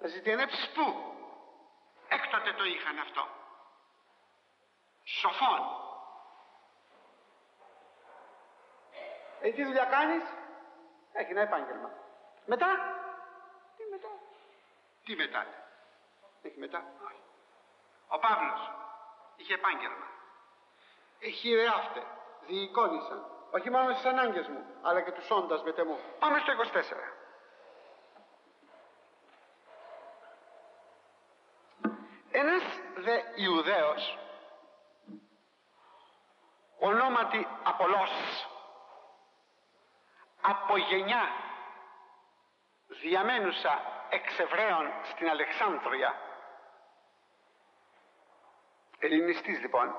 Θα ζητιανέψεις πού? Έκτοτε το είχαν αυτό. Σοφών. Τι δουλειά κάνεις? Έχει ένα επάγγελμα. Μετά? Τι μετά? Τι μετά? Έχει μετά? Όχι. Ο Παύλος είχε επάγγελμα. Χειρεάφτε, διεικόνησαν, όχι μόνο στις ανάγκες μου, αλλά και τους όντας μετέ μου. Πάμε στο 24. Ένας δε Ιουδαίος, ονόματι Απολός, από γενιά διαμένουσα εξ Εβραίων στην Αλεξάνδρεια, Ελληνιστής λοιπόν,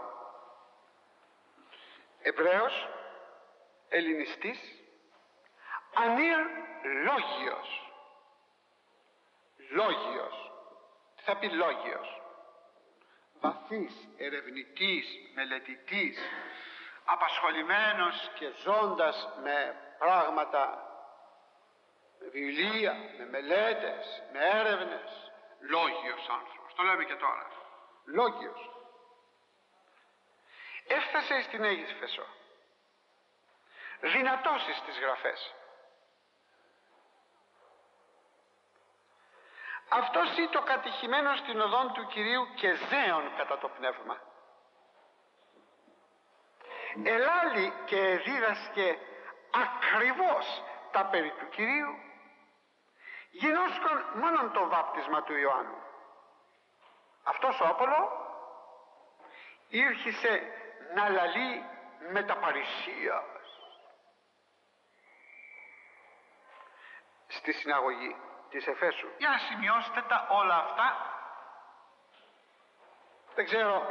Εβραίος, Ελληνιστής, ανήρ λόγιος. Λόγιος. Τι θα πει λόγιος? Βαθύς, ερευνητής, μελετητής, απασχολημένος και ζώντας με πράγματα, με βιβλία, με μελέτες, με έρευνες. Λόγιος άνθρωπος, το λέμε και τώρα. Λόγιος. Έφτασε στην Αίγυπτο, δυνατός στις γραφές. Αυτός ήταν κατηχημένος στην οδόν του Κυρίου και ζέων κατά το πνεύμα. Ελάλη και δίδασκε ακριβώς τα περί του Κυρίου, γινώσκον μόνον το βάπτισμα του Ιωάννου. Αυτός ο Απόλλω ήρχισε να λαλεί με τα παρησίας στη συναγωγή της Εφέσου. Για να σημειώσετε τα όλα αυτά. Δεν ξέρω,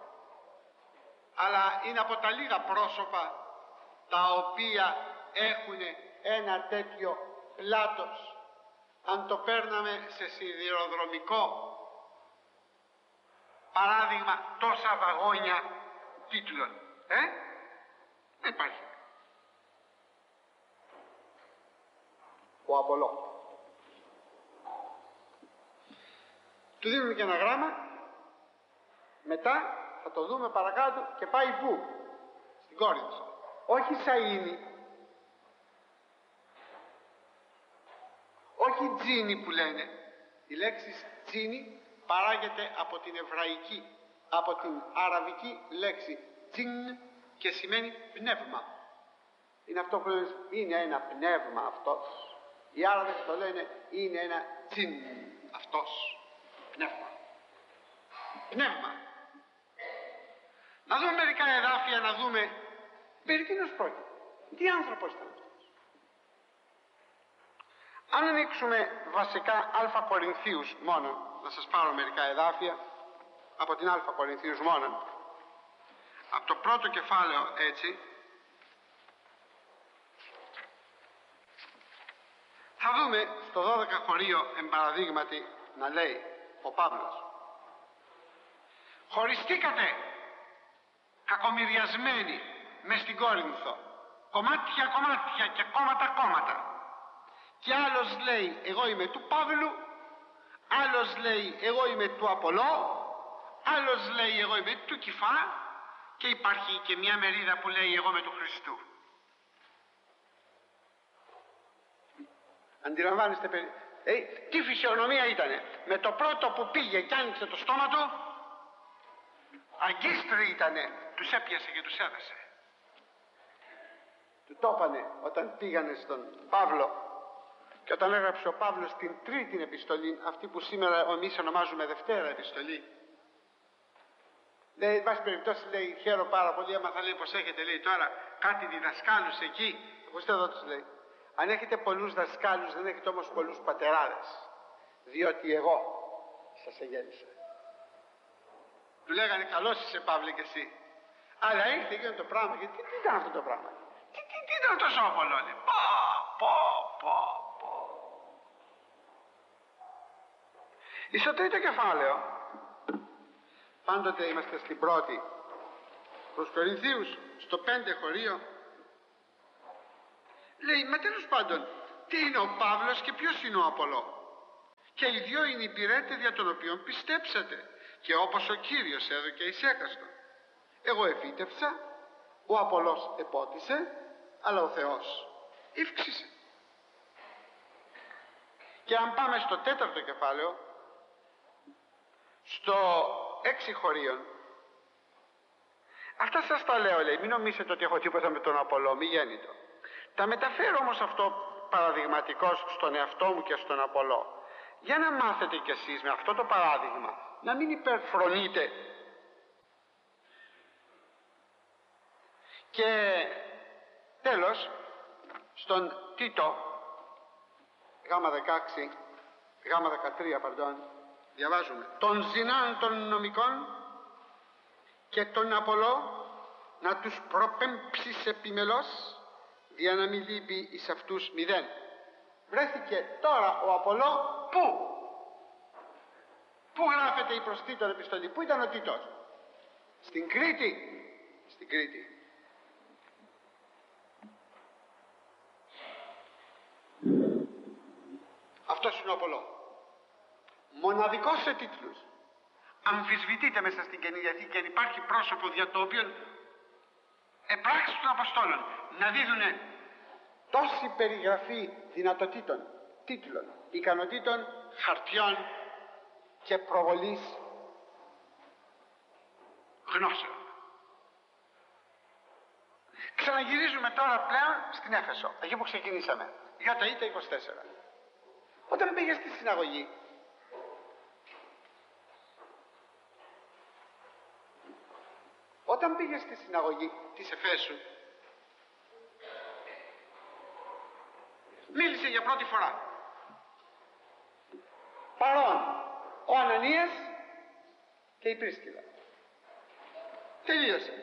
αλλά είναι από τα λίγα πρόσωπα τα οποία έχουν ένα τέτοιο πλάτος. Αν το παίρναμε σε σιδηροδρομικό παράδειγμα, τόσα βαγόνια τίτλων, δεν υπάρχει. Ο Απολό. Του δίνουμε και ένα γράμμα, μετά θα το δούμε παρακάτω και πάει πού? Στην Κόρινθο. Όχι Σαΐνη, όχι τζίνι που λένε. Η λέξη τζίνι παράγεται από την εβραϊκή, από την αραβική λέξη τζιν και σημαίνει πνεύμα. Είναι αυτό που λένε, είναι ένα πνεύμα αυτός. Οι Άραβες το λένε, είναι ένα τζιν αυτός. Πνεύμα. Πνεύμα. Να δούμε μερικά εδάφια, να δούμε περί τίνος πρόκειται. Τι άνθρωπος ήταν αυτός? Αν ανοίξουμε βασικά Α Κορινθίους μόνο, να σας πάρω μερικά εδάφια από την Α Κορινθίους μόνο, από το πρώτο κεφάλαιο έτσι, θα δούμε στο 12 χωρίο εμπαραδείγματι να λέει ο Παύλος: χωριστήκατε κακομοιριασμένοι μες στην Κόρινθο, κομμάτια και κόμματα. Και άλλος λέει εγώ είμαι του Παύλου, άλλος λέει εγώ είμαι του Απολώ, άλλος λέει εγώ είμαι του Κηφά, και υπάρχει και μια μερίδα που λέει εγώ είμαι του Χριστού. Αντιλαμβάνεστε τι φυσιογνωμία ήτανε? Με το πρώτο που πήγε και άνοιξε το στόμα του, αγκίστροι ήτανε, τους έπιασε και τους έδεσε. Του το είπανε όταν πήγανε στον Παύλο, και όταν έγραψε ο Παύλος την τρίτη επιστολή, αυτή που σήμερα εμείς ονομάζουμε Δευτέρα επιστολή, λέει, εν πάση περιπτώσει, λέει, χαίρομαι πάρα πολύ άμα θα λέει πως έχετε, λέει, τώρα κάτι διδασκάλους εκεί. Ακούστε εδώ τους λέει: αν έχετε πολλούς δασκάλους, δεν έχετε όμως πολλούς πατεράδες, διότι εγώ σας εγέννησα. Του λέγανε καλώς είσαι Παύλε και εσύ, αλλά ήρθε εκείνο το πράγμα. Γιατί τι ήταν αυτό το πράγμα? Τι ήταν το σώπολο? Λέει πω. Στο τρίτο κεφάλαιο, πάντοτε είμαστε στην πρώτη προς Κορινθίους, στο 5 χωρίο, λέει, μα τέλος πάντων, τι είναι ο Παύλος και ποιος είναι ο Απολώ? και οι δυο είναι υπηρέτες δια των οποίων πιστέψατε, και όπως ο Κύριος έδωκε εις έκαστον. Εγώ εφύτευσα, ο Απωλώς επότισε, αλλά ο Θεός ύφξησε. Και αν πάμε στο 4ο κεφάλαιο, στο 6 χωρίων, αυτά σας τα λέω, λέει, μην νομίζετε ότι έχω τίποτα με τον Απωλώ, μη γέννητο. Τα μεταφέρω όμως αυτό παραδειγματικός στον εαυτό μου και στον Απωλώ, για να μάθετε κι εσείς με αυτό το παράδειγμα να μην υπερφρονείτε. Και τέλος, στον Τίτο γάμα 13, διαβάζουμε: των ζηνάν των νομικών και τον Απωλώ να τους προπέμψεις επιμελώς, για να μην λείπει εις αυτούς μηδέν. Βρέθηκε τώρα ο Απωλώ πού γράφεται η προς Τίτον επιστολή? Πού ήταν ο Τίτος? Στην Κρήτη. Στην Κρήτη. Αυτός είναι ο Απωλώ. Μοναδικός σε τίτλους. Αμφισβητείται μέσα στην Καινή Διαθήκη και υπάρχει πρόσωπο δια το οποίο επράξεις των Αποστόλων να δίδουνε τόση περιγραφή δυνατοτήτων, τίτλων, ικανοτήτων, χαρτιών και προβολής γνώσεων. Ξαναγυρίζουμε τώρα πλέον στην Έφεσο, εκεί που ξεκινήσαμε, για τα Ήτα 24. Όταν πήγε στη συναγωγή, της Εφέσου, μίλησε για πρώτη φορά. Παρόν ο Ανανίας και η Πρίσκιλλα. Τελείωσε.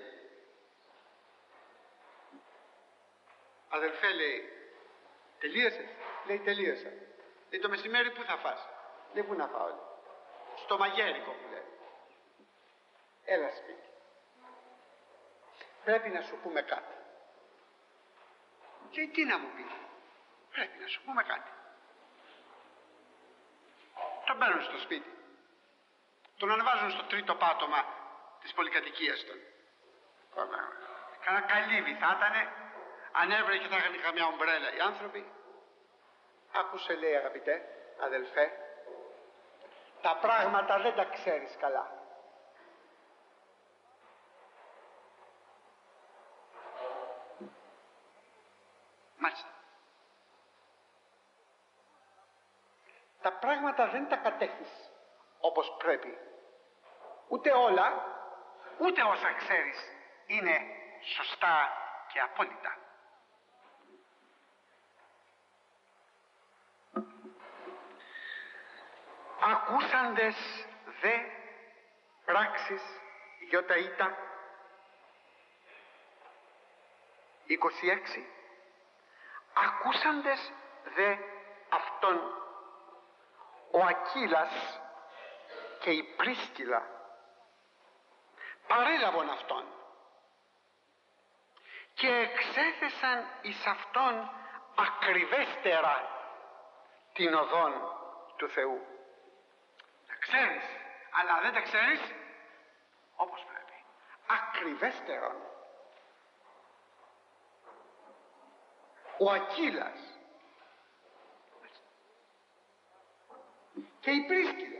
Αδελφέ, λέει, τελείωσες? Λέει, τελείωσα. Λέει, το μεσημέρι πού θα φας? Λέει, πού να φάω? Λέει, στο μαγέρικο, που λέει. Έλα σπίτι. Πρέπει να σου πούμε κάτι. Και τι να μου πει? Πρέπει να σου πούμε κάτι. Τον παίρνουν στο σπίτι. Τον ανεβάζουν στο 3ο πάτωμα της πολυκατοικίας των. Κάνα καλύβι θα ήτανε, αν έβρε και θα είχαν καμιά ομπρέλα οι άνθρωποι. Άκουσε, λέει, αγαπητέ αδελφέ, τα πράγματα δεν τα ξέρεις καλά. Μάλιστα. Τα πράγματα δεν τα κατέχεις όπως πρέπει. Ούτε όλα, ούτε όσα ξέρεις είναι σωστά και απόλυτα. Ακούσαντες δε πράξεις Ιώτα 26, ακούσαντες δε αυτόν ο Ακύλας και η Πρίσκιλλα παρέλαβον αυτόν και εξέθεσαν εις αυτόν ακριβέστερα την οδόν του Θεού. Τα ξέρεις, αλλά δεν τα ξέρεις όπως πρέπει. Ακριβέστερον. Ο Ακύλας και η Πρίσκιλλα.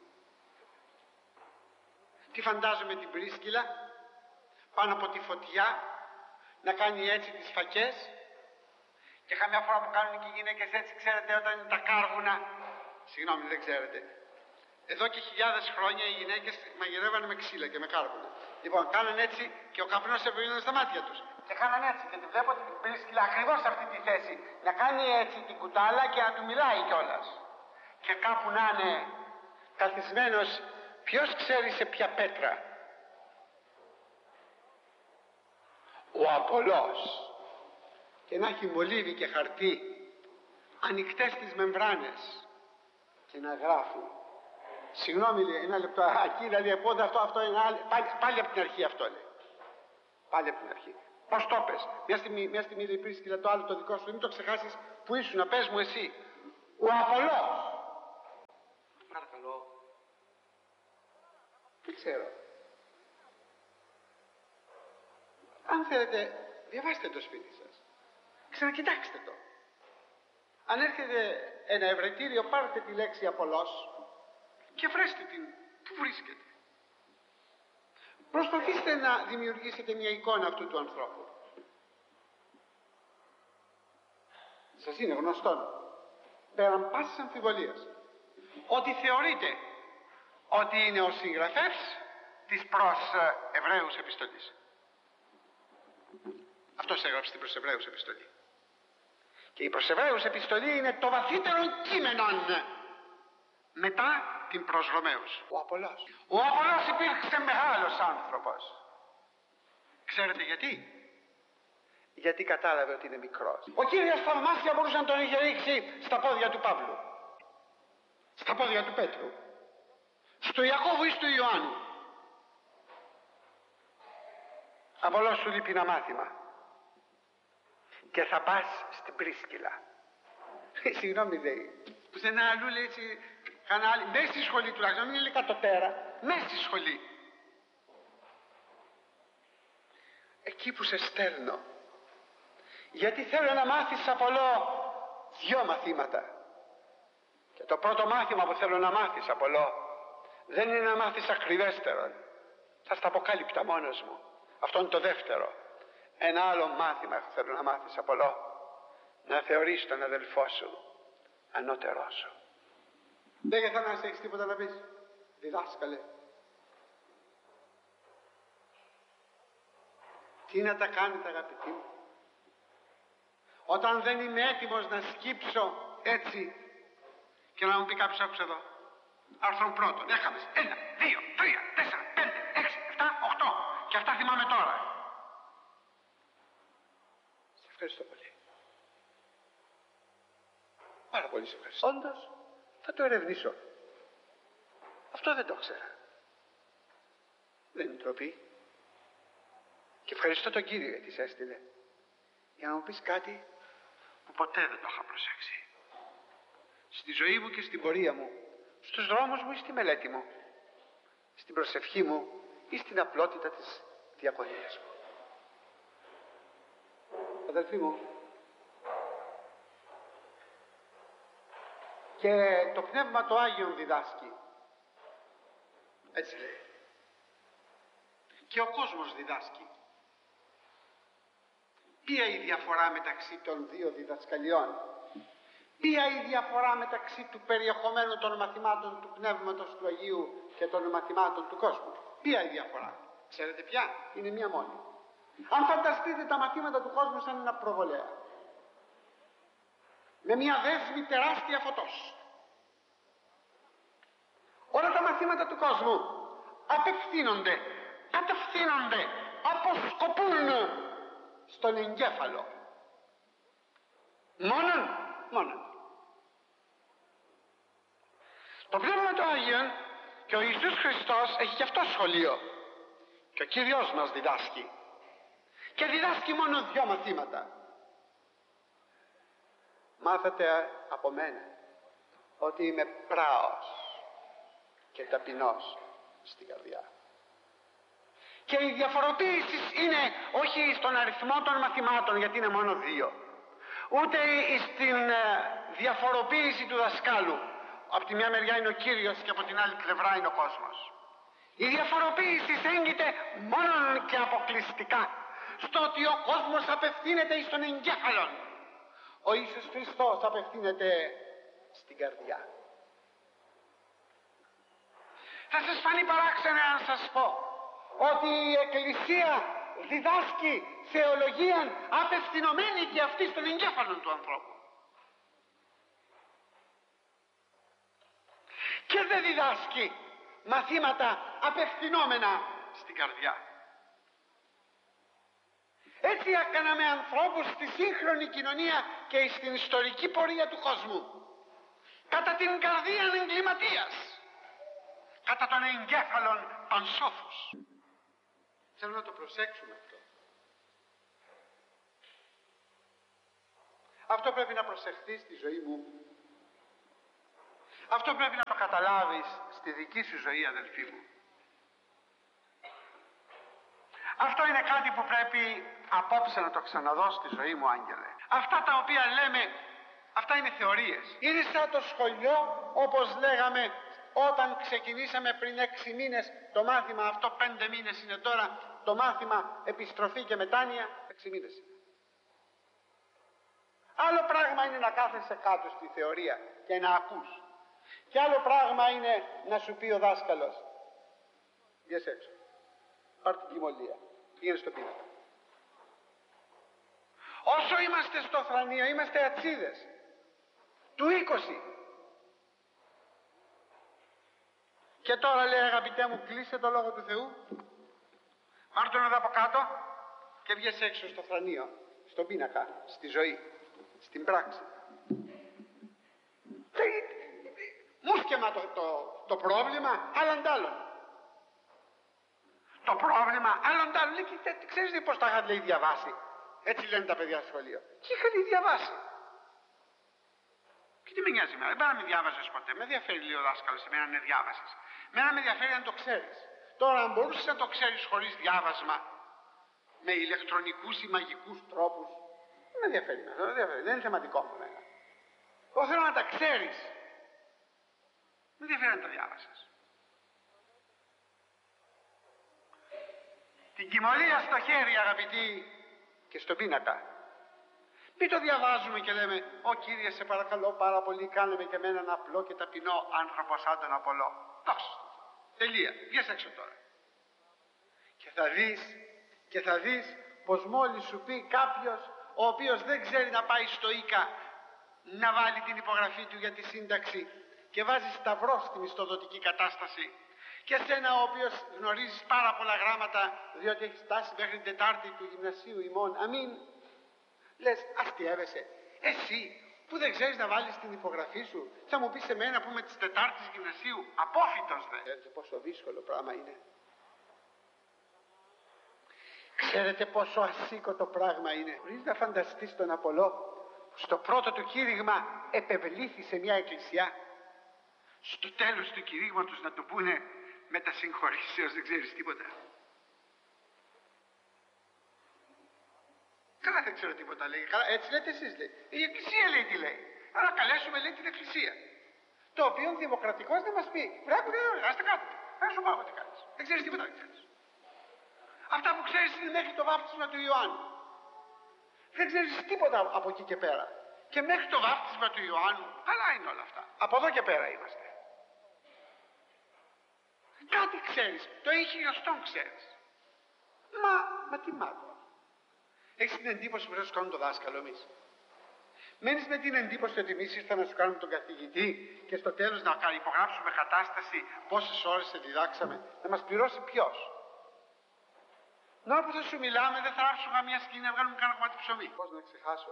Τι φαντάζομαι την Πρίσκιλλα πάνω από τη φωτιά να κάνει έτσι τις φακές, και καμιά φορά που κάνουν και οι γυναίκες έτσι, ξέρετε, όταν είναι τα κάρβουνα, συγγνώμη, δεν ξέρετε, εδώ και χιλιάδες χρόνια οι γυναίκες μαγειρεύανε με ξύλα και με κάρβουνα. Λοιπόν, κάνανε έτσι και ο καπνός εβγαινόταν στα μάτια τους. Και κάνανε έτσι, και τη βλέπω την Πρίσκιλλα ακριβώς σε αυτή τη θέση, να κάνει έτσι την κουτάλα και να του μιλάει κιόλας. Και κάπου να είναι καθισμένος, ποιος ξέρει σε ποια πέτρα? Ο Απωλώς. Και να έχει μολύβι και χαρτί, ανοιχτές τις μεμβράνες, και να γράφει. Συγγνώμη, λέει, ένα λεπτό, Ακύλα, λέει, πότε αυτό είναι πάλι από την αρχή αυτό, λέει. Πάλι από την αρχή. Πώς το πες? Μια στιγμή λέει, Πρίσκιλλα, το άλλο το δικό σου, μην το ξεχάσεις που ήσουν, πες μου εσύ. Ο Απωλώς. Παρακαλώ. Δεν ξέρω. Αν θέλετε, διαβάστε το σπίτι σας. Ξανακοιτάξτε το. Αν έρχεται ένα ευρετήριο, πάρτε τη λέξη Απολός και βρέστε την που βρίσκεται. Προσπαθήστε να δημιουργήσετε μια εικόνα αυτού του ανθρώπου. Σας είναι γνωστό, πέραν πάσης αμφιβολίας, ότι θεωρείτε ότι είναι ο συγγραφέας της προς Εβραίους επιστολής. Αυτός έγραψε την προς Εβραίους επιστολή. Και η προς Εβραίους επιστολή είναι το βαθύτερο κείμενο μετά την προς Ρωμαίους. Ο Απολός. Ο Απολός υπήρξε μεγάλος άνθρωπος. Ξέρετε γιατί? Γιατί κατάλαβε ότι είναι μικρός. Ο Κύριος θαυμάσια μπορούσε να τον είχε ρίξει στα πόδια του Παύλου, στα πόδια του Πέτρου, στο Ιακώβου ή του Ιωάννου. Απολός, σου λείπει ένα μάθημα και θα πας στην Πρίσκυλα. Συγγνώμη, λέει, πουθενά αλλού, λέει, έτσι κανάλι, μέσα στη σχολή τουλάχιστον, μην είναι κατωτέρα, μέσα στη σχολή. Εκεί που σε στέλνω, γιατί θέλω να μάθεις, Απολό, 2 μαθήματα. Και το πρώτο μάθημα που θέλω να μάθεις, Απολό, δεν είναι να μάθεις ακριβέστερον. Θα στα αποκάλυπτα μόνος μου. Αυτό είναι το δεύτερο. Ένα άλλο μάθημα θέλω να μάθεις, Απολό, να θεωρείς τον αδελφό σου ανώτερό σου. Λέγε Θανάση, έχεις τίποτα να πεις? Διδάσκαλε. Τι να τα κάνετε, αγαπητοί μου, όταν δεν είμαι έτοιμος να σκύψω έτσι και να μου πει κάποιος, άκουσε εδώ, άρθρο πρώτον, έχαμε 1, 2, 3, 4, 5, 6, 7, 8 και αυτά θυμάμαι τώρα. Σε ευχαριστώ πολύ. Πάρα πολύ σε ευχαριστώ. Όντως, θα το ερευνήσω. Αυτό δεν το ξέρα. Δεν είναι ντροπή. Και ευχαριστώ τον Κύριο γιατί σε έστειλε. Για να μου πεις κάτι που ποτέ δεν το είχα προσέξει. Στη ζωή μου και στην πορεία μου, στους δρόμους μου ή στη μελέτη μου, στην προσευχή μου ή στην απλότητα της διακονίας μου. Αδελφοί μου, και το Πνεύμα το Άγιον διδάσκει. Έτσι λέει. Και ο κόσμος διδάσκει. Ποια η διαφορά μεταξύ των 2 διδασκαλιών? Ποια η διαφορά μεταξύ του περιεχομένου των μαθημάτων του Πνεύματος του Αγίου και των μαθημάτων του κόσμου? Ποια η διαφορά? Ξέρετε ποια? Είναι μία μόνη. Αν φανταστείτε τα μαθήματα του κόσμου σαν ένα προβολέα, με μία δέσμη τεράστια φωτός, όλα τα μαθήματα του κόσμου απευθύνονται, αποσκοπούν στον εγκέφαλο. Μόνον. Το Πνεύμα του Άγιον και ο Ιησούς Χριστός έχει και αυτό σχολείο. Και ο Κύριος μας διδάσκει. Και διδάσκει μόνο 2 μαθήματα. Μάθατε από μένα ότι είμαι πράος και ταπεινός στην καρδιά. Και η διαφοροποίηση είναι όχι στον αριθμό των μαθημάτων, γιατί είναι μόνο 2, ούτε στην διαφοροποίηση του δασκάλου. Από τη μια μεριά είναι ο Κύριος και από την άλλη πλευρά είναι ο κόσμος. Η διαφοροποίηση έγκυται μόνο και αποκλειστικά στο ότι ο κόσμος απευθύνεται στον εγκέφαλο. Ο Ιησούς Χριστός απευθύνεται στην καρδιά. Θα σας φανεί παράξενο αν σας πω ότι η Εκκλησία διδάσκει θεολογία απευθυνωμένη και αυτή στον εγκέφαλο του ανθρώπου. Και δεν διδάσκει μαθήματα απευθυνόμενα στην καρδιά. Έτσι έκαναμε ανθρώπους στη σύγχρονη κοινωνία και στην ιστορική πορεία του κόσμου. Κατά την καρδία εγκληματίας, κατά των εγκέφαλων πανσόφους. Θέλω να το προσέξουμε αυτό. Αυτό πρέπει να προσεχθεί στη ζωή μου. Αυτό πρέπει να το καταλάβεις στη δική σου ζωή, αδελφοί μου. Αυτό είναι κάτι που πρέπει απόψε να το ξαναδώ στη ζωή μου, άγγελε. Αυτά τα οποία λέμε, αυτά είναι θεωρίες. Είναι σαν το σχολείο, όπως λέγαμε όταν ξεκινήσαμε πριν 6 μήνες το μάθημα αυτό, 5 μήνες είναι τώρα το μάθημα επιστροφή και μετάνοια, 6 μήνες είναι. Άλλο πράγμα είναι να κάθεσαι κάτω στη θεωρία και να ακούς. Και άλλο πράγμα είναι να σου πει ο δάσκαλος, βγες έξω, πάρ' την κοιμωλία, πήγαινε στο πίνακα. Όσο είμαστε στο θρανείο, είμαστε ατσίδες του 20. Και τώρα λέει, αγαπητέ μου, κλείσε το Λόγο του Θεού, πάρ' τον εδώ από κάτω και βγες έξω στο θρανείο, στον πίνακα, στη ζωή, στην πράξη. Μούσκεμα το πρόβλημα, άλλον τ' άλλον. Το πρόβλημα, άλλον τ' άλλον. Λέει, ξέρεις πώς τα είχαν, λέει, διαβάσει. Έτσι λένε τα παιδιά στο σχολείο. Και είχαν διαβάσει. Και τι με νοιάζει εμένα, δεν πάει να με διάβαζες ποτέ. Με ενδιαφέρει, λέει ο δάσκαλος, εμένα να διάβασες. Εμένα με ενδιαφέρει αν το ξέρεις. Τώρα, αν μπορούσες να το ξέρεις χωρίς διάβασμα, με ηλεκτρονικούς ή μαγικούς τρόπους, δεν με ενδιαφέρει. Δεν είναι θεματικό μου εμένα. Εγώ θέλω να τα ξέρεις. Με ενδιαφέρει αν τα διάβασες. Την κοιμωλία στο χέρι, αγαπητοί, και στον πίνακα. Μην το διαβάζουμε και λέμε, «Ω Κύριε, σε παρακαλώ πάρα πολύ, κάνε με και εμένα ένα απλό και ταπεινό άνθρωπο σαν τον Απολό». Δόξα. Τελεία. Βγες έξω τώρα. Και θα δεις πως μόλις σου πει κάποιος ο οποίος δεν ξέρει να πάει στο ΙΚΑ να βάλει την υπογραφή του για τη σύνταξη και βάζει σταυρό στη μισθοδοτική κατάσταση, και σένα ο οποίος γνωρίζεις πάρα πολλά γράμματα διότι έχεις φτάσει μέχρι την Τετάρτη του γυμνασίου ημών, αμήν, λες, αστιεύεσαι. Εσύ που δεν ξέρεις να βάλεις την υπογραφή σου, θα μου πεις εμένα που είμαι της Τετάρτης γυμνασίου, απόφυτος δε. Ξέρετε πόσο δύσκολο πράγμα είναι. Ξέρετε πόσο ασήκωτο πράγμα είναι. Μπορείς να φανταστείς τον Απολό που στο πρώτο του κήρυγμα επευλήθη σε μια εκκλησιά. Στο τέλος του κηρύγματος να του πούνε, με τα συγχωρήσεως δεν ξέρεις τίποτα. Καλά, δεν ξέρω τίποτα, λέει. Καλά, έτσι λέτε εσείς, λέει. Η εκκλησία λέει τι λέει. Άρα καλέσουμε, λέει, την εκκλησία. Το οποίο δημοκρατικός δεν μας πει, βράκου, άστε κάτω. Δεν σου πάω τι κάνεις. Δεν ξέρεις τίποτα, δεν ξέρεις. Αυτά που ξέρεις είναι μέχρι το βάπτισμα του Ιωάννου. Δεν ξέρεις τίποτα από εκεί και πέρα. Και μέχρι το βάπτισμα του Ιωάννου, καλά είναι όλα αυτά. Από εδώ και πέρα είμαστε. Κάτι ξέρεις, το χιλιοστόν ξέρεις. Μα τι μάθω. Έχεις την εντύπωση που θα σου κάνουν το δάσκαλο εμείς. Μένεις με την εντύπωση ότι εμείς ήρθαμε να σου κάνουμε τον καθηγητή και στο τέλος να υπογράψουμε κατάσταση πόσες ώρες σε διδάξαμε. Να μας πληρώσει ποιος. Νόρα που θα σου μιλάμε δεν θα άψουμε καμία σκηνή να βγάλουμε κανένα κομμάτι ψωμί. Πώς να ξεχάσω.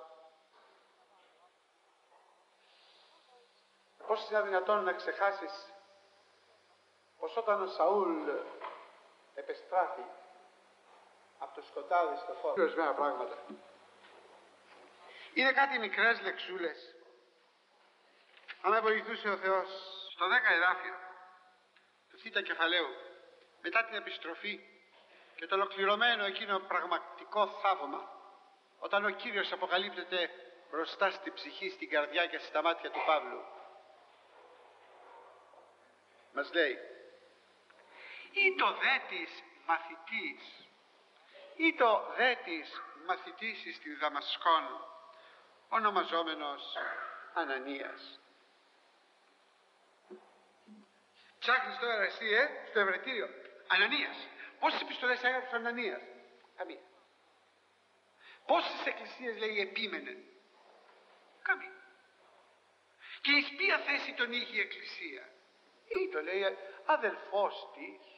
Πώς είναι δυνατόν να ξεχάσεις πως όταν ο Σαούλ επεστράφει από το σκοτάδι στο φως, ορισμένα πράγματα. Είναι κάτι μικρές λεξούλες. Αν με βοηθούσε ο Θεός, στο 10 εδάφιο του Θήτα κεφαλαίου, μετά την επιστροφή και το ολοκληρωμένο εκείνο πραγματικό θαύμα, όταν ο Κύριος αποκαλύπτεται μπροστά στην ψυχή, στην καρδιά και στα μάτια του Παύλου, μας λέει, ή το δε της μαθητής, ή το δε της μαθητής εις τη Δαμασκόν, ονομαζόμενος Ανανίας. Ψάχνεις τώρα εσύ, στο ευρετήριο, Ανανίας. Πόσες επιστολές έγραψε ο Ανανίας? Καμία. Πόσες εκκλησίες, λέει, επίμενε? Καμία. Και εις ποια θέση τον είχε η εκκλησία? Ή το λέει αδελφός της.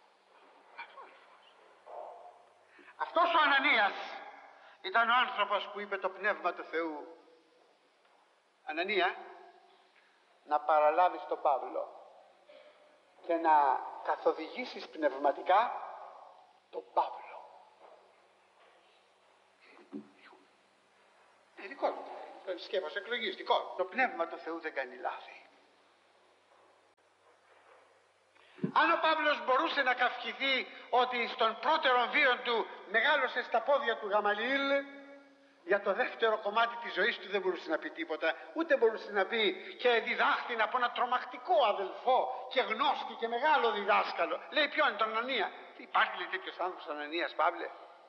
Αυτός ο Ανανίας ήταν ο άνθρωπος που είπε το Πνεύμα του Θεού, Ανανία, να παραλάβεις τον Παύλο και να καθοδηγήσεις πνευματικά τον Παύλο. Δικό του. Το σκέφος εκλογής, δικό. Το Πνεύμα του Θεού δεν κάνει λάθη. Αν ο Παύλος μπορούσε να καυχηθεί ότι στον πρώτερο βίο του μεγάλωσε στα πόδια του Γαμαλιήλ, για το δεύτερο κομμάτι της ζωής του δεν μπορούσε να πει τίποτα, ούτε μπορούσε να πει και διδάχθην από ένα τρομακτικό αδελφό και γνώστη και μεγάλο διδάσκαλο. Λέει ποιον, τον Ανανία. Υπάρχει, λέει, τέτοιος άνθρωπος Ανανίας, Παύλε?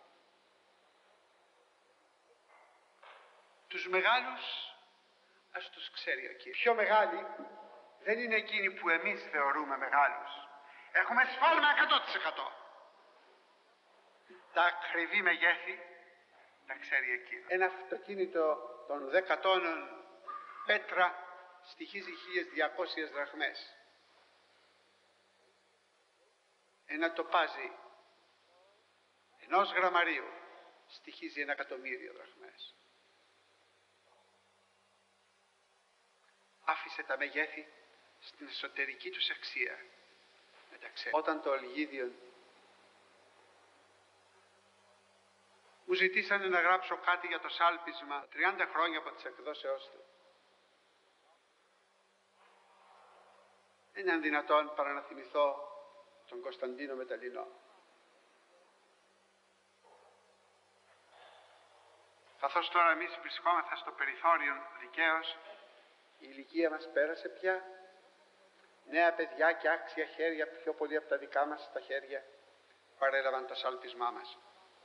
Τους μεγάλους ας τους ξέρει ο Κύριος. Πιο μεγάλοι δεν είναι εκείνοι που εμείς θεωρούμε μεγάλους. Έχουμε σφάλμα 100%. Τα ακριβή μεγέθη τα ξέρει εκείνο. Ένα αυτοκίνητο των 10 τόνων πέτρα στοιχίζει 1.200 δραχμές. Ένα τοπάζι ενός γραμμαρίου στοιχίζει 1.000.000 δραχμές. Άφησε τα μεγέθη στην εσωτερική τους αξία. Όταν το Ολγίδιον μου ζητήσανε να γράψω κάτι για το σάλπισμα 30 χρόνια από τις εκδόσεώς του, δεν είναι δυνατόν παρά να θυμηθώ τον Κωνσταντίνο Μεταλλινό. Καθώς τώρα εμείς βρισκόμεθα στο περιθώριο δικαίως, η ηλικία μας πέρασε πια. Νέα παιδιά και άξια χέρια, πιο πολύ από τα δικά μας τα χέρια, παρέλαβαν το σάλπισμά μας.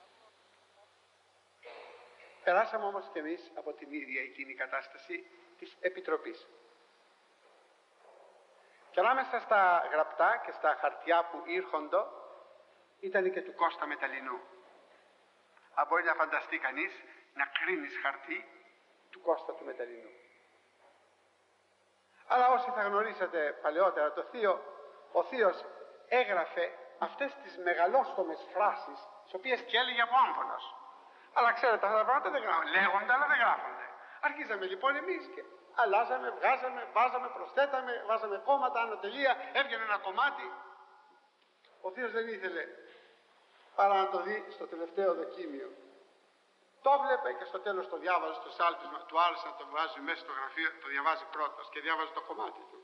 Περάσαμε όμως και εμείς από την ίδια εκείνη κατάσταση της Επιτροπής. Και ανάμεσα στα γραπτά και στα χαρτιά που ήρχοντο ήταν και του Κώστα Μεταλλινού. Αν μπορεί να φανταστεί κανείς να κρίνεις χαρτί του Κώστα του Μεταλλινού. Αλλά όσοι θα γνωρίσατε παλαιότερα το θείο, ο θείος έγραφε αυτές τις μεγαλόστομες φράσεις, τις οποίες και έλεγε από άμπονος. Αλλά ξέρετε, αυτά τα πράγματα δεν γράφονται. Λέγονται, αλλά δεν γράφονται. Αρχίζαμε λοιπόν εμείς και αλλάζαμε, βγάζαμε, βάζαμε, προσθέταμε, βάζαμε κόμματα, ανωτελεία, έβγαινε ένα κομμάτι. Ο θείος δεν ήθελε παρά να το δει στο τελευταίο δοκίμιο. Το βλέπε και στο τέλος το διάβαζε στο σάλπισμα, του άρεσε να το βάζει μέσα στο γραφείο, το διαβάζει πρώτος και διάβαζε το κομμάτι του.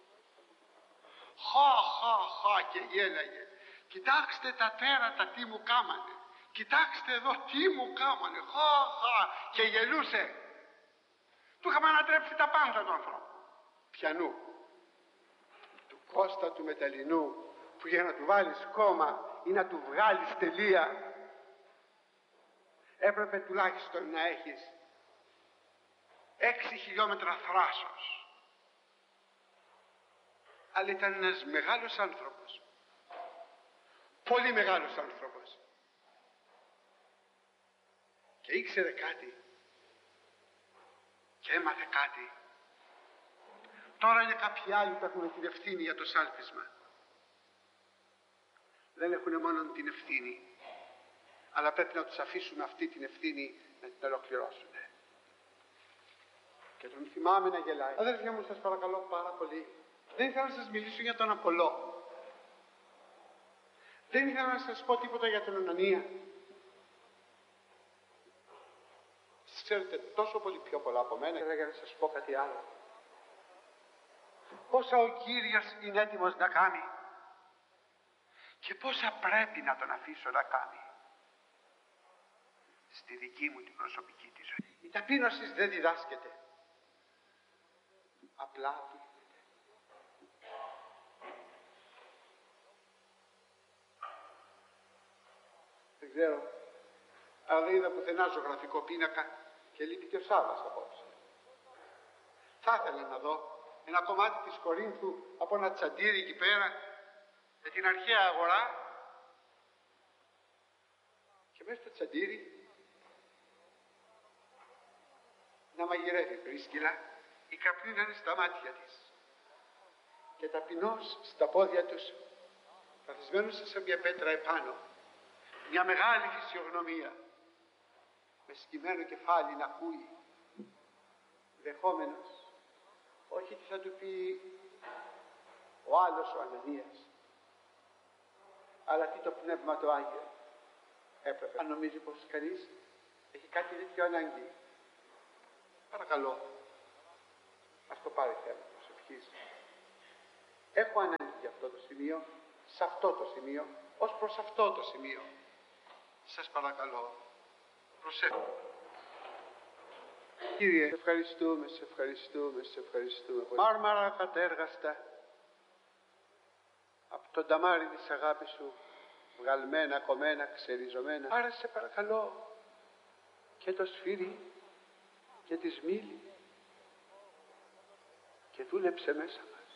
Χα και γέλαγε. Κοιτάξτε τα τέρατα τι μου κάμανε. Κοιτάξτε εδώ τι μου κάμανε. Χα και γελούσε. Του είχαμε ανατρέψει τα πάντα του ανθρώπου. Πιανού? Του Κώστα του Μεταλλινού, που για να του βάλεις κόμμα ή να του βγάλεις τελεία έπρεπε τουλάχιστον να έχεις 6 χιλιόμετρα θράσος. Αλλά ήταν ένας μεγάλος άνθρωπος. Πολύ μεγάλος άνθρωπος. Και ήξερε κάτι. Και έμαθε κάτι. Τώρα είναι κάποιοι άλλοι που έχουν την ευθύνη για το σάλπισμα. Δεν έχουν μόνο την ευθύνη, αλλά πρέπει να τους αφήσουν αυτή την ευθύνη να την ολοκληρώσουν. Και τον θυμάμαι να γελάει. Αδέρφια μου, σας παρακαλώ πάρα πολύ, δεν ήθελα να σας μιλήσω για τον Απολό. Δεν ήθελα να σας πω τίποτα για τον Ανανία. Σας ξέρετε τόσο πολύ πιο πολλά από μένα. Ήθελα για να σας πω κάτι άλλο. Πόσα ο Κύριος είναι έτοιμος να κάνει και πόσα πρέπει να τον αφήσω να κάνει στη δική μου την προσωπική τη ζωή. Η ταπείνωση δεν διδάσκεται. Απλά αφήνεται. Δεν ξέρω, αλλά δεν είδα πουθενά ζωγραφικό πίνακα και λείπει και ο Σάββας απόψε. Θα ήθελα να δω ένα κομμάτι της Κορίνθου από ένα τσαντήρι εκεί πέρα με την αρχαία αγορά και μέσα στο τσαντήρι να μαγειρεύει Πρίσκυλα, η καπνή να είναι στα μάτια της και ταπεινός στα πόδια τους, καθισμένος σε μια πέτρα επάνω, μια μεγάλη φυσιογνωμία με σκυμμένο κεφάλι να ακούει, δεχόμενος όχι τι θα του πει ο άλλος ο Ανανίας, αλλά τι το Πνεύμα το Άγιο έπρεπε. Αν νομίζει πως κανείς έχει κάτι τέτοιο ανάγκη, παρακαλώ, ας το πάρει θέμα προσευχής. Έχω ανάγκη για αυτό το σημείο σε αυτό το σημείο, ως προς αυτό το σημείο. Σας παρακαλώ, προσέχετε. Κύριε, σε ευχαριστούμε, σε ευχαριστούμε, σε ευχαριστούμε. Μάρμαρα κατέργαστα, από το νταμάρι της αγάπης σου, βγαλμένα, κομμένα, ξεριζωμένα. Άρα σε παρακαλώ, και το σφύρι και τη σμήλη, και δούλεψε μέσα μας.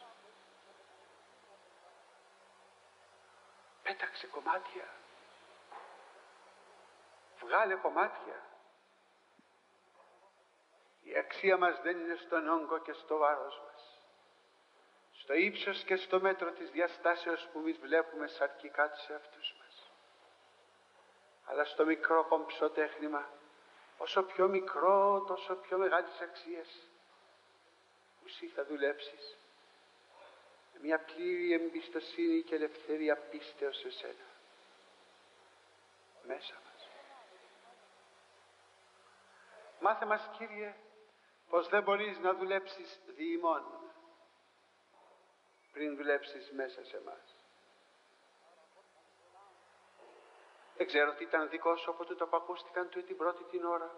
Πέταξε κομμάτια, βγάλε κομμάτια. Η αξία μας δεν είναι στον όγκο και στο βάρος μας, στο ύψος και στο μέτρο της διαστάσεως που εμείς βλέπουμε σαρκικά τους εαυτούς μας, αλλά στο μικρό κομψό τέχνημα, όσο πιο μικρό τόσο πιο μεγάλης αξίας, που εσύ θα δουλέψεις με μια πλήρη εμπιστοσύνη και ελευθερία πίστεως σε σένα μέσα μας. Μάθε μας, Κύριε, πως δεν μπορείς να δουλέψεις διημών πριν δουλέψεις μέσα σε μας. Δεν ξέρω τι ήταν δικό σου από τούτο που ακούστηκαν του την πρώτη την ώρα.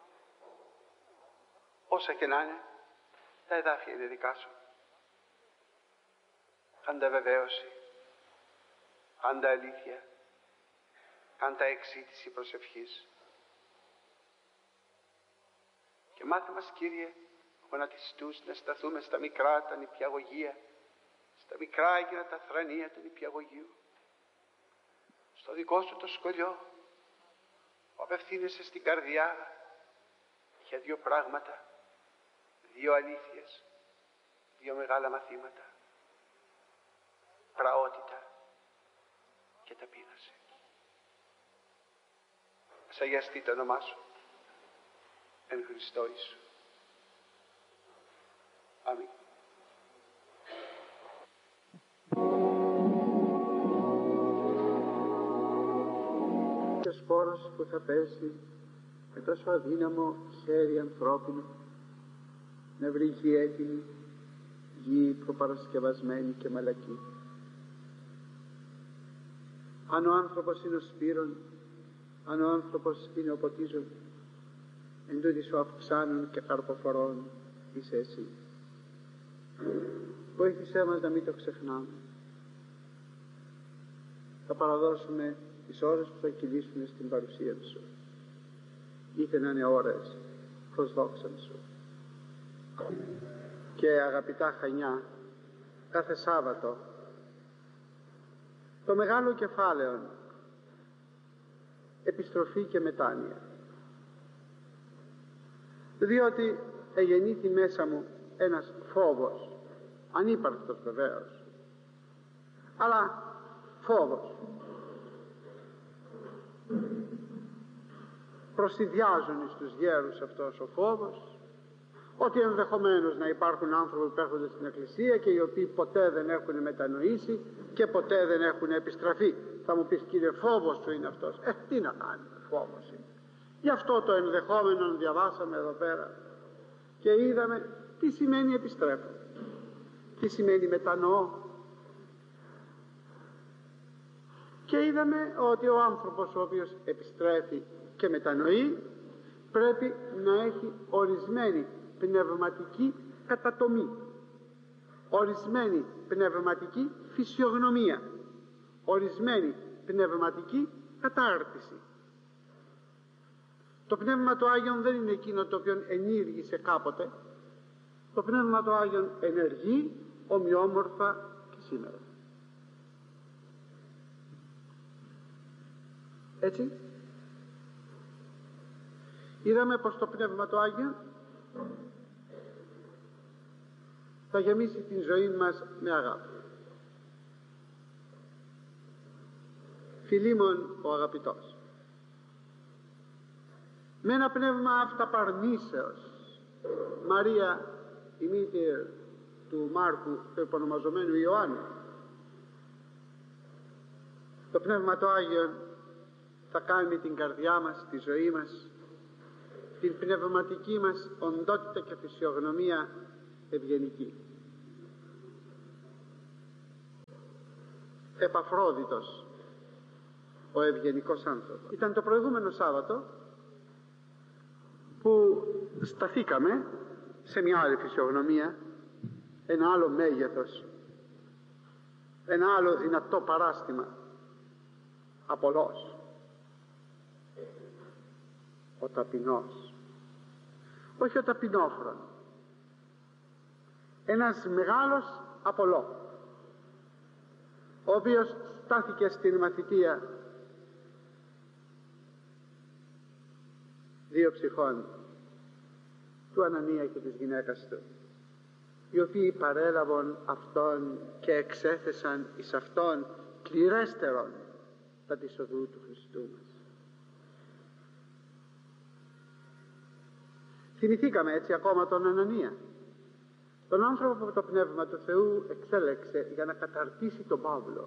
Όσα και να είναι, τα εδάφια είναι δικά σου. Κάντα βεβαίωση, κάντα αλήθεια, κάντα εξήτηση προσευχής. Και μάθε μας, Κύριε, γονατιστούς να σταθούμε στα μικρά τα νηπιαγωγεία, στα μικρά εκείνα τα θρανία του νηπιαγωγείου, στο δικό σου το σκολιό, που απευθύνεσαι στην καρδιά για δύο πράγματα, δύο αλήθειες, δύο μεγάλα μαθήματα, πραότητα και ταπείνωση. Ας αγιαστεί το όνομά σου εν Χριστώ Ιησού. Αμήν. Και ο σπόρος που θα πέσει με τόσο αδύναμο χέρι ανθρώπινο να βρει γη έτοιμη, γη προπαρασκευασμένη και μαλακή. Αν ο άνθρωπος είναι ο σπύρον, αν ο άνθρωπος είναι ο ποτίζων, εν τούτοι σου αυξάνουν και καρποφορών είσαι εσύ. Βοήθησέ μας να μην το ξεχνάμε. Θα παραδώσουμε τις ώρες που θα κυλήσουν στην παρουσία σου, είτε να είναι ώρες προς δόξαν σου. Και αγαπητά Χανιά, κάθε Σάββατο το μεγάλο κεφάλαιο επιστροφή και μετάνοια, διότι εγεννήθη μέσα μου ένας φόβος, ανύπαρκτος βεβαίως, αλλά φόβος. Προσυδειάζουν στους γέρους αυτός ο φόβος, ότι ενδεχομένως να υπάρχουν άνθρωποι που έρχονται στην Εκκλησία και οι οποίοι ποτέ δεν έχουν μετανοήσει και ποτέ δεν έχουν επιστραφεί. Θα μου πεις, Κύριε, φόβος σου είναι αυτός. Τι να κάνουμε, φόβος είναι. Γι' αυτό το ενδεχόμενο διαβάσαμε εδώ πέρα και είδαμε τι σημαίνει επιστρέφω, τι σημαίνει μετανοώ. Και είδαμε ότι ο άνθρωπος ο οποίος επιστρέφει και μετανοεί πρέπει να έχει ορισμένη πνευματική κατατομή, ορισμένη πνευματική φυσιογνωμία, ορισμένη πνευματική κατάρτιση. Το Πνεύμα του Άγιον δεν είναι εκείνο το οποίο ενήργησε κάποτε. Το Πνεύμα του Άγιον ενεργεί ομοιόμορφα και σήμερα. Έτσι είδαμε πως το Πνεύμα του Άγιον θα γεμίσει την ζωή μας με αγάπη. Φιλίμων ο αγαπητός, με ένα πνεύμα αυταπαρνήσεως, Μαρία η μήτηρ του Μάρκου, του επωνομαζομένου Ιωάννου, το Πνεύμα του Άγιον θα κάνει την καρδιά μας, τη ζωή μας, την πνευματική μας οντότητα και φυσιογνωμία ευγενική. Επαφρόδιτος, ο ευγενικός άνθρωπος. Ήταν το προηγούμενο Σάββατο που σταθήκαμε σε μια άλλη φυσιογνωμία, ένα άλλο μέγεθος, ένα άλλο δυνατό παράστημα. Απολός, ο ταπεινός, όχι ο ταπεινόφρον, ένας μεγάλος Απολό, ο οποίος στάθηκε στην μαθητεία δύο ψυχών, του Ανανία και της γυναίκας του, οι οποίοι παρέλαβαν αυτόν και εξέθεσαν εις αυτόν κληρέστερον τα της οδού του Χριστού μας. Θυμηθήκαμε έτσι ακόμα τον Ανανία, τον άνθρωπο που το Πνεύμα του Θεού εξέλεξε για να καταρτήσει τον Παύλο.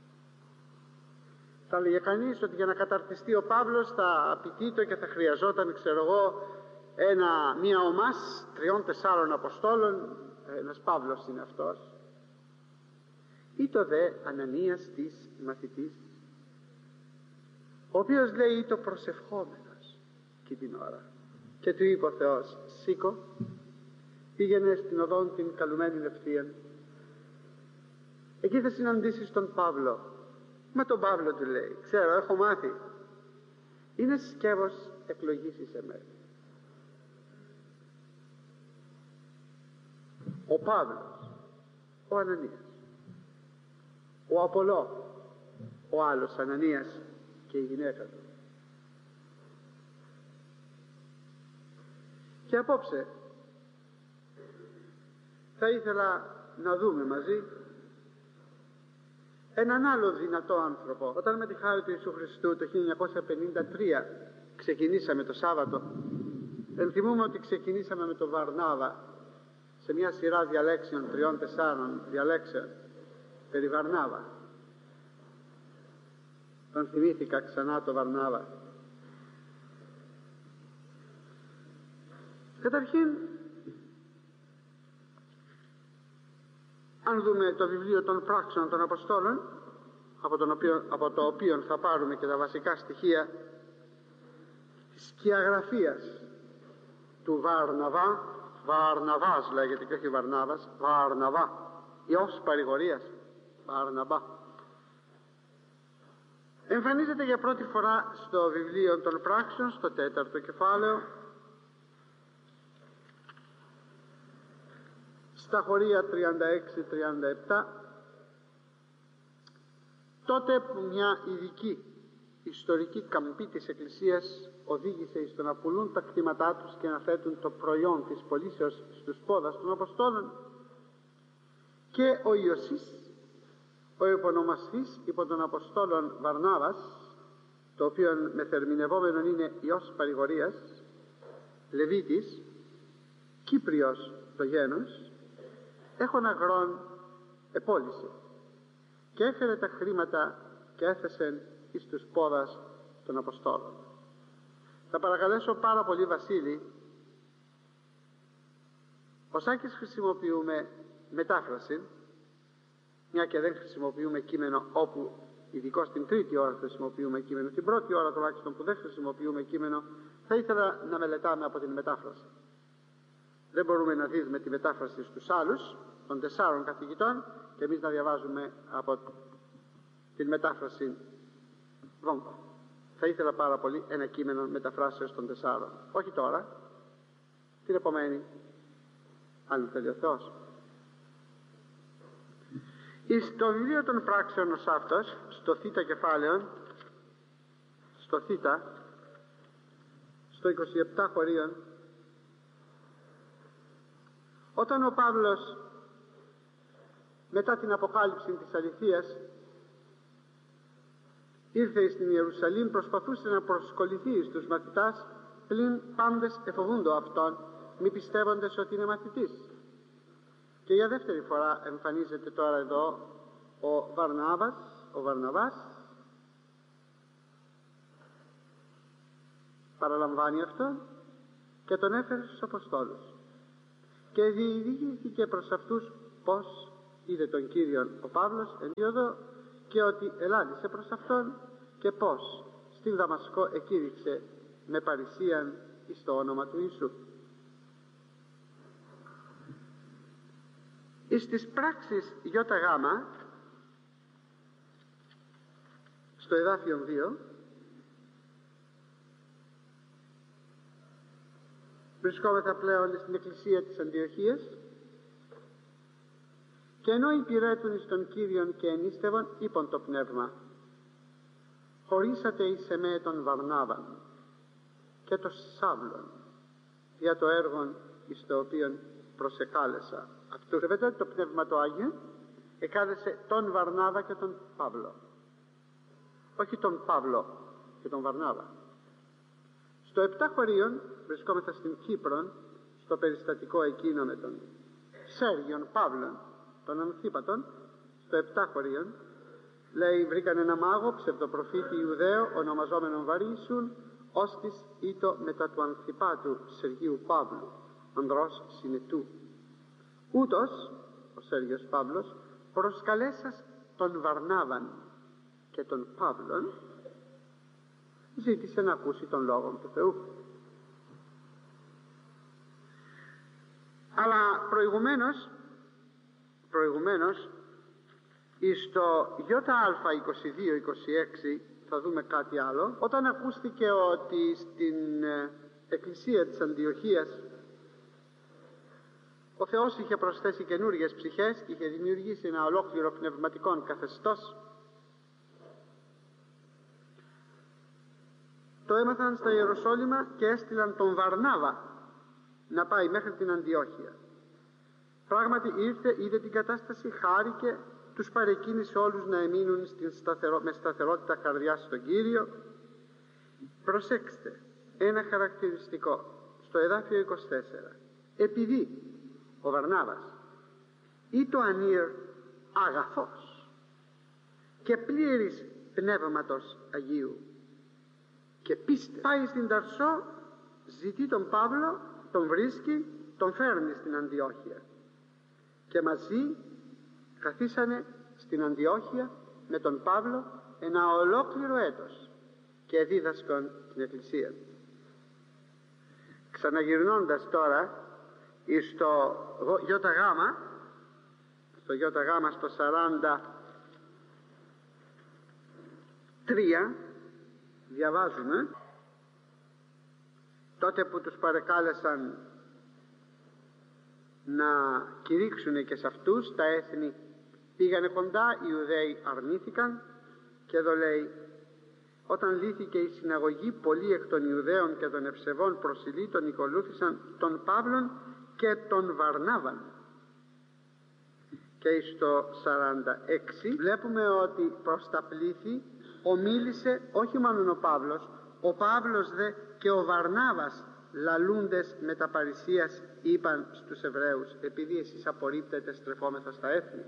Θα έλεγε κανείς ότι για να καταρτιστεί ο Παύλος θα απαιτείται και θα χρειαζόταν, ξέρω εγώ, μια ομάς 3-4 Αποστόλων. Ένας Παύλος είναι αυτός. Ή το δε Ανανίας της μαθητής, ο οποίος λέει το προσευχόμενος και την ώρα, και του είπε ο Θεός, σήκω, πήγαινε στην οδόν την καλουμένη ευθείαν, εκεί θα συναντήσεις τον Παύλο. Μα τον Παύλο του λέει, ξέρω, έχω μάθει, είναι σκεύος εκλογής εις εμένα. Ο Παύλος, ο Ανανίας, ο Απολό, ο άλλος Ανανίας και η γυναίκα του. Και απόψε θα ήθελα να δούμε μαζί έναν άλλο δυνατό άνθρωπο. Όταν με τη χάρη του Ιησού Χριστού το 1953 ξεκινήσαμε το Σάββατο, ενθυμούμε ότι ξεκινήσαμε με τον Βαρνάβα σε μια σειρά διαλέξεων, 3-4 διαλέξεων περί Βαρνάβα. Τον θυμήθηκα ξανά το Βαρνάβα. Καταρχήν, αν δούμε το βιβλίο των πράξεων των Αποστόλων, από το οποίο θα πάρουμε και τα βασικά στοιχεία της σκιαγραφίας του Βαρναβά, Βαρναβάς λέγεται και όχι Βαρνάβας, Βαρναβά, ιός παρηγορίας, Βαρναβά. Εμφανίζεται για πρώτη φορά στο βιβλίο των πράξεων, στο 4ο κεφάλαιο, στα χωρία 36-37, τότε που μια ειδική ιστορική καμπή της Εκκλησίας οδήγησε στο να πουλούν τα κτήματά τους και να θέτουν το προϊόν της πωλήσεως στους πόδας των Αποστόλων, και ο Ιωσής, ο επωνομαστής υπό των Αποστόλων Βαρνάβας, το οποίο μεθερμινευόμενο είναι ιός παρηγορίας, Λεβίτης, Κύπριος το γένος, έχων αγρών επόλυσε και έφερε τα χρήματα και έθεσε εις τους πόδας των Αποστόλων. Θα παρακαλέσω πάρα πολύ, Βασίλη, ως άκης χρησιμοποιούμε μετάφραση, μια και δεν χρησιμοποιούμε κείμενο όπου, ειδικώς την τρίτη ώρα χρησιμοποιούμε κείμενο, την πρώτη ώρα τουλάχιστον που δεν χρησιμοποιούμε κείμενο, θα ήθελα να μελετάμε από την μετάφραση. Δεν μπορούμε να δίδουμε τη μετάφραση στους άλλους, των 4 καθηγητών, και εμείς να διαβάζουμε από την μετάφραση Βόγκο. Θα ήθελα πάρα πολύ ένα κείμενο μεταφράσεως των 4. Όχι τώρα, την επομένη, αν θέλει ο Θεός. Στο βιβλίο των πράξεων ως αυτός, στο Θ κεφάλαιο, στο Θ, στο 27 χωρίων, όταν ο Παύλος μετά την αποκάλυψη της αληθείας ήρθε στην Ιερουσαλήμ, προσπαθούσε να προσκοληθεί στους μαθητάς, πλην πάντες εφοβούντο αυτόν, μη πιστεύοντες ότι είναι μαθητής. Και για δεύτερη φορά εμφανίζεται τώρα εδώ ο Βαρναβάς, παραλαμβάνει αυτόν και τον έφερε στους Αποστόλους και διηγήθηκε προς αυτούς πως είδε τον Κύριον ο Παύλος εν δίωδο και ότι ελάλησε προς αυτόν και πως στην Δαμασκό εκήρυξε με παρησίαν εις το όνομα του Ιησού. Εις τις πράξεις ΙΓ, στο εδάφιο 2, βρισκόμεθα πλέον στην εκκλησία της Αντιοχίας, και ενώ υπηρέτουν εις τον Κύριον και ενίστευον, είπον το Πνεύμα, χωρίσατε εις εμέ τον Βαρνάβαν και τον Σαύλον για το έργον εις το οποίον προσεκάλεσα αυτούς. Βλέπετε το Πνεύμα το Άγιο εκάλεσε τον Βαρνάβα και τον Παύλο, όχι τον Παύλο και τον Βαρνάβα. Στο Επτάχωριον βρισκόμεθα στην Κύπρο, στο περιστατικό εκείνο με τον Σέργιον Παύλον, τον Αμφίπατον. Στο Επτάχωριον λέει, βρήκαν ένα μάγο ψευδοπροφήτη Ιουδαίο ονομαζόμενον Βαρίσουν, ώστις ήτο μετά του Ανθιπάτου Σεργίου Παύλου, ανδρός συνετού. Ούτως ο Σέργιος Παύλος προσκαλέσας τον Βαρνάβαν και τον Παύλον, ζήτησε να ακούσει τον Λόγο του Θεού. Αλλά προηγουμένως εις το ΙΑ22-26 θα δούμε κάτι άλλο. Όταν ακούστηκε ότι στην εκκλησία της Αντιοχίας ο Θεός είχε προσθέσει καινούργιες ψυχές και είχε δημιουργήσει ένα ολόκληρο πνευματικό καθεστώς, το έμαθαν στα Ιεροσόλυμα και έστειλαν τον Βαρνάβα να πάει μέχρι την Αντιόχεια. Πράγματι ήρθε, είδε την κατάσταση, χάρηκε, τους παρεκκίνησε όλους να εμείνουν με σταθερότητα καρδιάς στον Κύριο. Προσέξτε ένα χαρακτηριστικό στο εδάφιο 24. Επειδή ο Βαρνάβας ήτο ανήρ αγαθός και πλήρης πνεύματος Αγίου και πίστε, πάει στην Ταρσό, ζητεί τον Παύλο, τον βρίσκει, τον φέρνει στην Αντιόχεια και μαζί καθίσανε στην Αντιόχεια με τον Παύλο ένα ολόκληρο έτος και δίδασκον την Εκκλησία. Ξαναγυρνώντας τώρα στο ΙΓ, στο 43 διαβάζουμε, τότε που τους παρεκάλεσαν να κηρύξουν και σε αυτούς, τα έθνη πήγανε κοντά, οι Ιουδαίοι αρνήθηκαν, και εδώ λέει, όταν λύθηκε η συναγωγή, πολλοί εκ των Ιουδαίων και των ευσεβών προσιλήτων ακολούθησαν τον Παύλον και τον Βαρνάβαν. Και στο 46 βλέπουμε ότι προς τα πλήθη ομίλησε όχι μόνο ο Παύλος δε και ο Βαρνάβας, λαλούντες με τα παρησίας είπαν στους Εβραίους, επειδή εσείς απορρίπτετε στρεφόμεθα στα έθνη.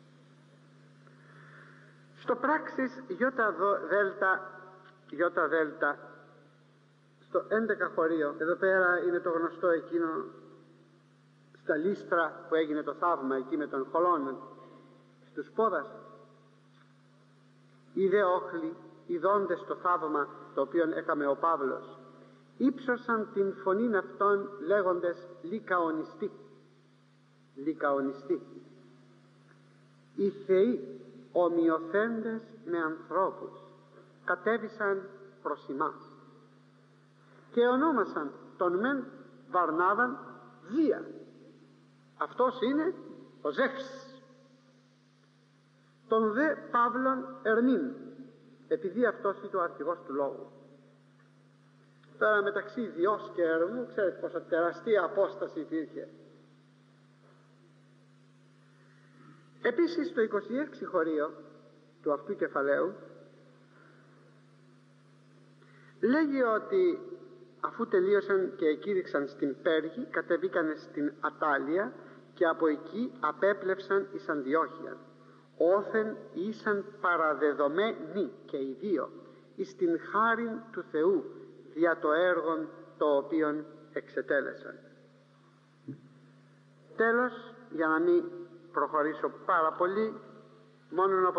Στο πράξεις ΙΔ, στο 11 χωρίο, εδώ πέρα είναι το γνωστό εκείνο στα Λίστρα που έγινε το θαύμα εκεί με τον χολόν στους πόδας. Οι δε όχλοι, ειδώντες το θαύμα το οποίο έκαμε ο Παύλος, ύψωσαν την φωνήν αυτών λέγοντες λικαονιστή. Οι θεοί ομοιοθέντες με ανθρώπους κατέβησαν προς ημάς και ονόμασαν τον μεν Βαρνάβαν Δία, αυτός είναι ο Ζεύς, τον δε Παύλον Ερμήν, επειδή αυτός είναι ο αρχηγός του λόγου. Τώρα μεταξύ Διός και Ερμού ξέρετε πόσα τεραστία απόσταση υπήρχε. Επίσης στο 26 χωρίο του αυτού κεφαλαίου λέγει ότι αφού τελείωσαν και εκήρυξαν στην Πέργη, κατεβήκανε στην Ατάλεια και από εκεί απέπλευσαν εις Αντιόχεια, όθεν ήσαν παραδεδομένοι και οι δύο εις την χάριν του Θεού δια το έργον το οποίον εξετέλεσαν. Τέλος, για να μην προχωρήσω πάρα πολύ, μόνο να